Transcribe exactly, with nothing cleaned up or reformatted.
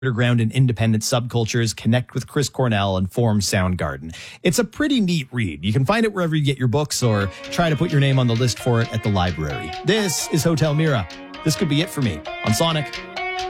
underground and independent subcultures connect with Chris Cornell and form Soundgarden. It's a pretty neat read. You can find it wherever you get your books or try to put your name on the list for it at the library. This is Hotel Mira. This could be it for me on Sonic